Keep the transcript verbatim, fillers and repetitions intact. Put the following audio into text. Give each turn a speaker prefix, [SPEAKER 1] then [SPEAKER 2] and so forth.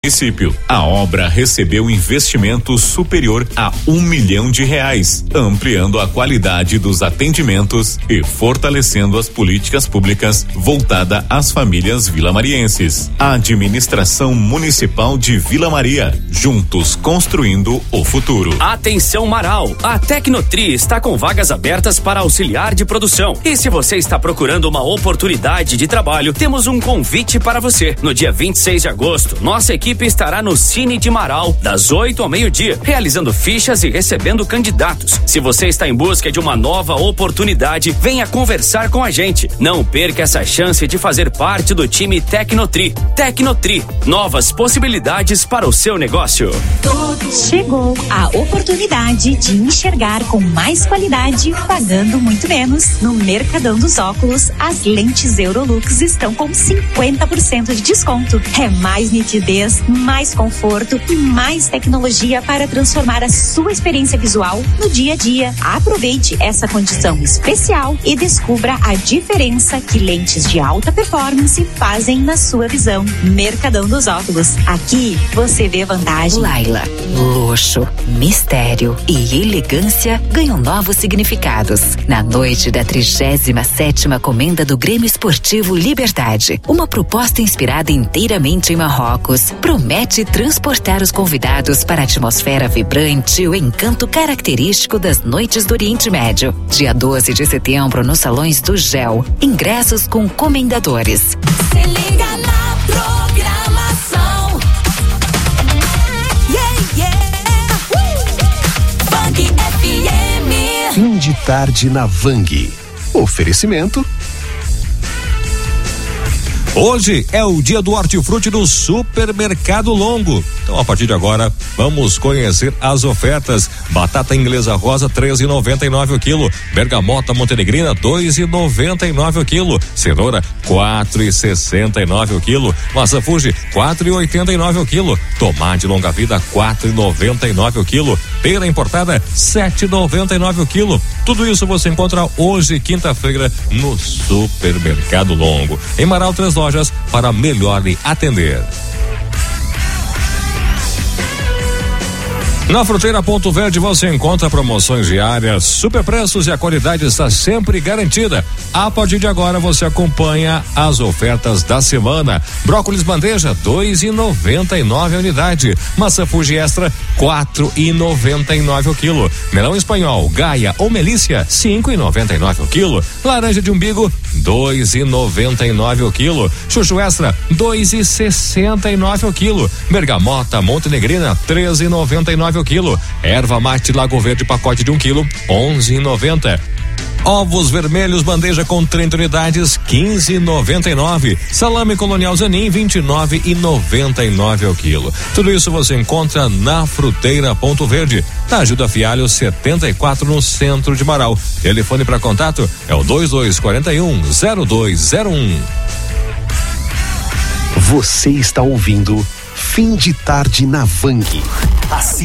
[SPEAKER 1] Município. A obra recebeu investimento superior a um milhão de reais, ampliando a qualidade dos atendimentos e fortalecendo as políticas públicas voltada às famílias vilamarienses. A Administração Municipal de Vila Maria, juntos construindo o futuro.
[SPEAKER 2] Atenção Marau, a Tecnotri está com vagas abertas para auxiliar de produção. E se você está procurando uma oportunidade de trabalho, temos um convite para você. No dia vinte e seis de agosto, nossa equipe estará no Cine de Marau, das oito ao meio-dia, realizando fichas e recebendo candidatos. Se você está em busca de uma nova oportunidade, venha conversar com a gente. Não perca essa chance de fazer parte do time Tecnotri. Tecnotri, novas possibilidades para o seu negócio.
[SPEAKER 3] Chegou a oportunidade de enxergar com mais qualidade, pagando muito menos. No Mercadão dos Óculos, as lentes Eurolux estão com cinquenta por cento de desconto. É mais nitidez, mais conforto e mais tecnologia para transformar a sua experiência visual no dia a dia. Aproveite essa condição especial e descubra a diferença que lentes de alta performance fazem na sua visão. Mercadão dos Óculos. Aqui você vê vantagem.
[SPEAKER 4] Laila, luxo, mistério e elegância ganham novos significados na noite da trigésima sétima Comenda do Grêmio Esportivo Liberdade. Uma proposta inspirada inteiramente em Marrocos promete transportar os convidados para a atmosfera vibrante e o encanto característico das noites do Oriente Médio. Dia doze de setembro nos salões do Gel. Ingressos com comendadores.
[SPEAKER 5] Se liga na programação. Yeah, yeah. Uh! Vang F M.
[SPEAKER 6] Fim de tarde na Vang. Oferecimento.
[SPEAKER 7] Hoje é o dia do hortifruti do Supermercado Longo. Então, a partir de agora, vamos conhecer as ofertas. Batata inglesa rosa, treze e noventa e nove o quilo. Bergamota montenegrina, dois e noventa e nove o quilo. Cenoura, quatro e sessenta e nove o quilo. Maçã Fuji, quatro e oitenta e nove o quilo. Tomate longa vida, quatro e noventa e nove o quilo. Pera importada, sete e noventa e nove o quilo. Tudo isso você encontra hoje, quinta-feira, no Supermercado Longo. Em Marau, três lojas para melhor lhe atender. Na Fruteira Ponto Verde você encontra promoções diárias, super preços e a qualidade está sempre garantida. A partir de agora você acompanha as ofertas da semana. Brócolis bandeja, dois e noventa e nove a unidade. Maçã Fuji Extra, quatro e noventa e nove o quilo. Melão espanhol, Gaia ou Melícia, cinco e noventa e nove o quilo. Laranja de umbigo, dois e noventa e nove o quilo. Chuchu Extra, dois e sessenta e nove o quilo. Bergamota montenegrina, treze e noventa e nove o quilo. Erva mate Lago Verde pacote de um quilo, onze e noventa. Ovos vermelhos bandeja com trinta unidades, quinze e noventa e nove. Salame colonial Zanin, vinte e nove e noventa e nove ao quilo. Tudo isso você encontra na Fruteira Ponto Verde, na Ajuda Fialho setenta e quatro, no centro de Marau. Telefone para contato é o dois dois quatro um, zero dois zero um.
[SPEAKER 6] Você está ouvindo Fim de Tarde na Vang.